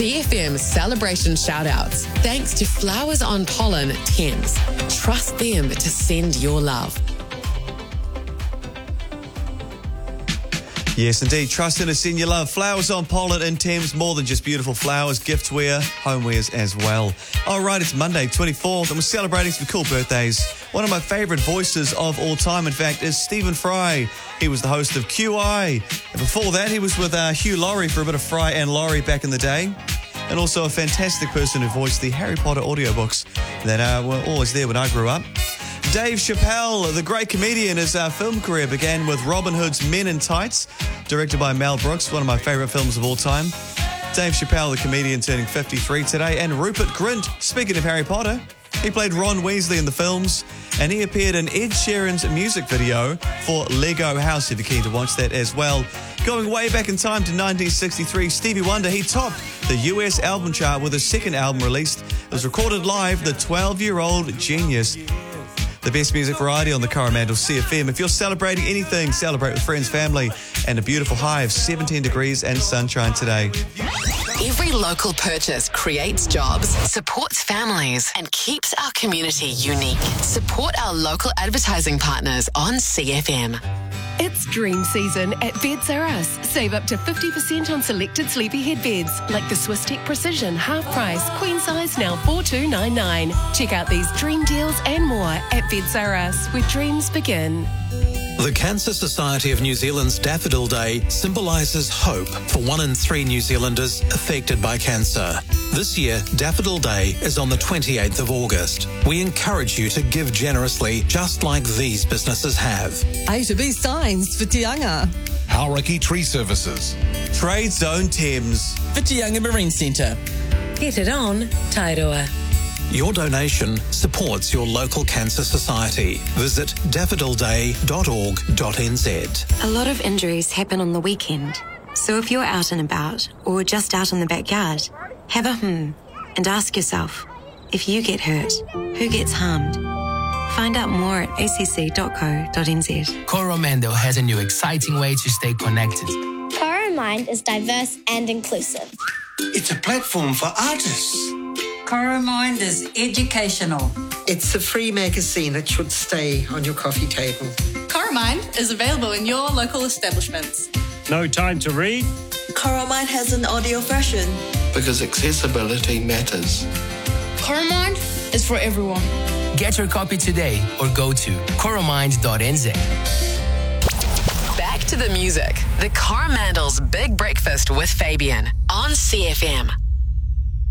CFM celebration shout-outs. Thanks to Flowers on Pollen Thames. Trust them to send your love. Yes, indeed. Trust in to send your love. Flowers on Pollen in Thames. More than just beautiful flowers, giftware, homewares as well. All right, it's Monday, 24th, and we're celebrating some cool birthdays. One of my favourite voices of all time, in fact, is Stephen Fry. He was the host of QI. And before that, he was with Hugh Laurie for a bit of Fry and Laurie back in the day. And also a fantastic person who voiced the Harry Potter audiobooks that were always there when I grew up. Dave Chappelle, the great comedian, his film career began with Robin Hood's Men in Tights, directed by Mel Brooks, one of my favourite films of all time. Dave Chappelle, the comedian, turning 53 today. And Rupert Grint, speaking of Harry Potter, he played Ron Weasley in the films, and he appeared in Ed Sheeran's music video for Lego House, if you're keen to watch that as well. Going way back in time to 1963, Stevie Wonder, he topped the US album chart with his second album released. It was recorded live, The 12-Year-Old Genius. The best music variety on the Coromandel CFM. If you're celebrating anything, celebrate with friends, family, and a beautiful high of 17 degrees and sunshine today. Every local purchase creates jobs, supports families, and keeps our community unique. Support our local advertising partners on CFM. It's dream season at Beds R Us. Save up to 50% on selected sleepyhead beds, like the Swisstech Precision half price, queen size now $4,299. Check out these dream deals and more at Beds R Us, where dreams begin. The Cancer Society of New Zealand's Daffodil Day symbolises hope for 1 in 3 New Zealanders affected by cancer. This year, Daffodil Day is on the 28th of August. We encourage you to give generously, just like these businesses have. A to B signs for Te Anga. Hauraki Tree Services. Trade Zone Thames. Whitianga Marine Centre. Get it on, Tairua. Your donation supports your local cancer society. Visit daffodilday.org.nz. A lot of injuries happen on the weekend. So if you're out and about or just out in the backyard, have a and ask yourself, if you get hurt, who gets harmed? Find out more at acc.co.nz. Coromandel has a new exciting way to stay connected. Coromind is diverse and inclusive. It's a platform for artists. Coromind is educational. It's a free magazine that should stay on your coffee table. Coromind is available in your local establishments. No time to read? Coromind has an audio version. Because accessibility matters. Coromind is for everyone. Get your copy today or go to coromind.nz. Back to the music. The Coromandel's Big Breakfast with Fabian on CFM.